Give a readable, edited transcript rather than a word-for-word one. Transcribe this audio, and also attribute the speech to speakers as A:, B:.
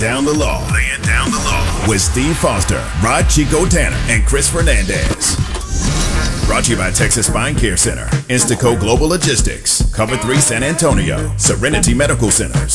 A: Down the law. Laying down the law. With Steve Foster, Rod Chico Tanner, and Chris Fernandez. Brought to you by Texas Spine Care Center, Instaco Global Logistics, Cover 3 San Antonio, Serenity Medical Centers,